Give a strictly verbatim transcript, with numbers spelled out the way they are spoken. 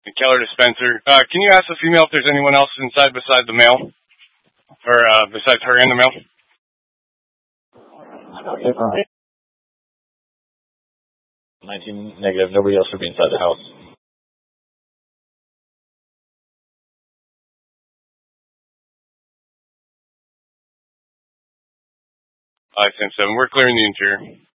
Keller dispenser. Uh, can you ask the female if there's anyone else inside besides the male? Or, uh, besides her and the male? Okay, fine. nineteen negative. Nobody else should be inside the house. I sent seven. We're clearing the interior.